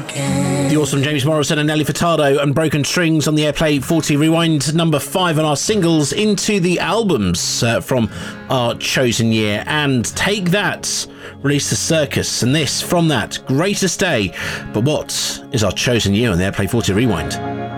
The awesome James Morrison and Nelly Furtado and Broken Strings on the Airplay 40 Rewind, number 5 on our singles into the albums from our chosen year. And Take That released The Circus, and this from that, Greatest Day. But what is our chosen year on the Airplay 40 Rewind?